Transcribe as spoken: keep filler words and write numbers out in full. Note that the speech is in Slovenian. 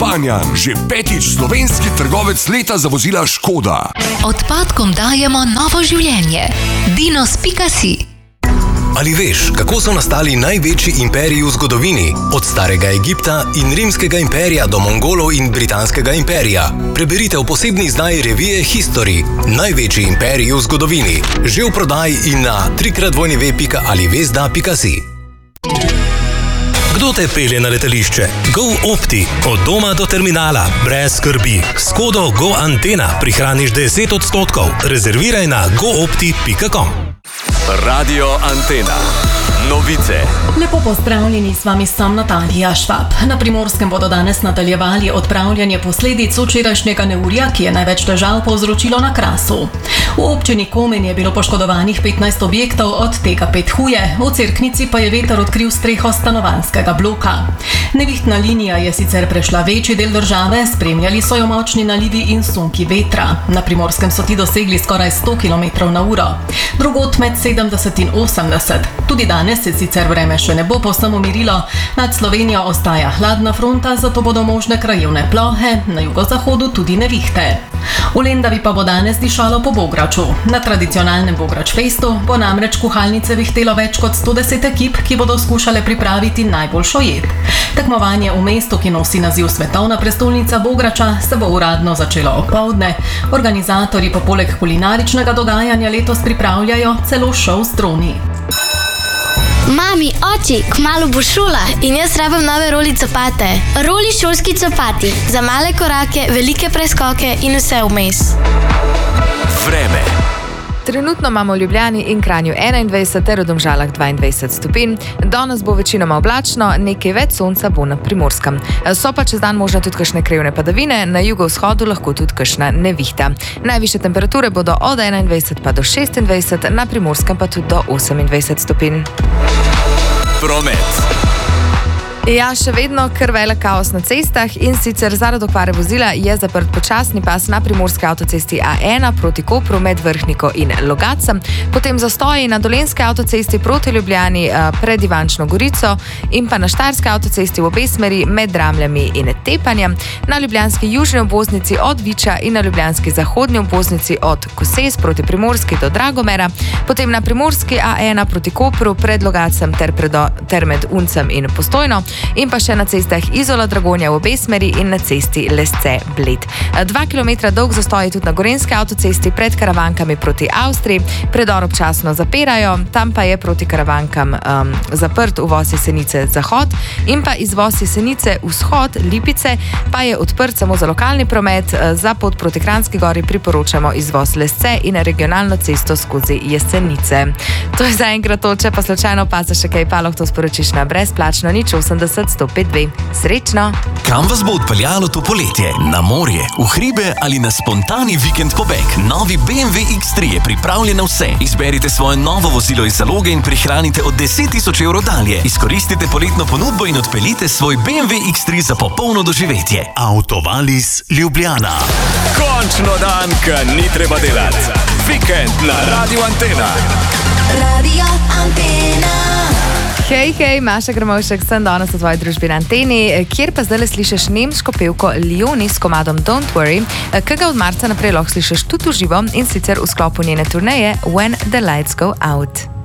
Banjan, že petič slovenski trgovec leta za vozila Škoda. Odpadkom dajemo novo življenje. Dinos pika si. Ali veš, kako so nastali največji imperiji v zgodovini? Od starega Egipta in rimskega imperija do Mongolov in britanskega imperija. Preberite v posebni izdaji revije History. Največji imperiji v zgodovini. Že v prodaji in na trikrat w pika alivezda pika si. Kdo te pelje na letališče? GoOpti. Od doma do terminala. Brez skrbi. S kodo GoAntena prihraniš deset odstotkov. Rezerviraj na goopti pika com. Radio Antena. Novice. Lepo pozdravljeni, s vami sem Natalija Švab. Na Primorskem bodo danes nadaljevali odpravljanje posledic včerajšnjega neurja, ki je največ težav povzročilo na Krasu. V občini Komen je bilo poškodovanih petnajst objektov, od tega pet huje. V Cerknici pa je veter odkril streho stanovanjskega bloka. Nevihtna linija je sicer prešla večji del države, spremljali so jo močni nalivi in sunki vetra. Na Primorskem so ti dosegli skoraj sto kilometrov na uro. Drugod med sedemdeset in osemdeset. Tudi danes se sicer vreme še ne bo povsem umirilo. Nad Slovenijo ostaja hladna fronta, zato bodo možne krajevne plohe, na jugozahodu tudi nevihte. V Lendavi pa bo danes dišalo po bograču. Na tradicionalnem Bograč festu bo namreč kuhalnice vihtelo več kot sto deset ekip, ki bodo skušale pripraviti najboljšo jed. Tekmovanje v mestu, ki nosi naziv Svetovna prestolnica Bograča, se bo uradno začelo opoldne. Organizatorji pa poleg kulinaričnega dogajanja letos pripravljajo celo šov z droni. Mami, oči, kmalu bo šola in jaz rabim nove roli copate. Roli šolski copati. Za male korake, velike preskoke in vse vmes. Vreme. Trenutno imamo v Ljubljani in Kranju enaindvajset ter v Domžalah dvaindvajset stopinj. Danes bo večinoma oblačno, nekaj več sonca bo na Primorskem. So pa čez dan možne tudi kakšne krajevne padavine, na jugovzhodu lahko tudi kakšna nevihta. Najvišje temperature bodo od enaindvajset pa do šestindvajset, na Primorskem pa tudi do osemindvajset stopinj. Promet. Ja, še vedno kar velik kaos na cestah in sicer zaradi okvare vozila je zaprt počasni pas na primorski avtocesti A ena proti Kopru med Vrhniko in Logacem, potem zastoji na dolenski avtocesti proti Ljubljani pred Ivančno Gorico in pa na štajerski avtocesti v obe smeri med Dramljami in Tepanjem, na ljubljanski južni obvoznici od Viča in na ljubljanski zahodni obvoznici od Koses proti Primorski do Dragomera, potem na primorski A ena proti Kopru pred Logacem ter, predo, ter med Uncem in Postojno, in pa še na cestah Izola Dragonja v obe smeri in na cesti Lesce Bled. Dva kilometra dolg zastoj tudi na gorenski avtocesti pred Karavankami proti Avstriji, predor občasno zapirajo, tam pa je proti Karavankam um, zaprt uvoz Jesenice zahod in pa izvoz Jesenice vzhod Lipice pa je odprt samo za lokalni promet, za pot proti Kranjski gori priporočamo izvoz Lesce in regionalno cesto skozi Jesenice. To je zaenkrat to, če pa slučajno opaziš še kaj, pa lahko to sporočiš na brezplačno nič osemdeset sto pet dve. Srečno! Kam vas bo odpeljalo to poletje? Na morje, v hribe ali na spontani vikend pobeg? Novi B M W X tri je pripravljen na vse. Izberite svoje novo vozilo iz zaloge in prihranite od deset tisoč evrov dalje. Izkoristite poletno ponudbo in odpeljite svoj B M W X tri za popolno doživetje. Autovalis Ljubljana. Končno dan, ko ni treba delati. Vikend na Radio Antena. Radio Antena. Hej, hej, Maša Gramovšek, sem danes v tvoji družbi na Anteni, kjer pa zdaj slišiš nemško pevko Leonie s komadom Don't Worry, ki ga od marca naprej lahko slišiš tudi v živo in sicer v sklopu njene turneje When the Lights Go Out.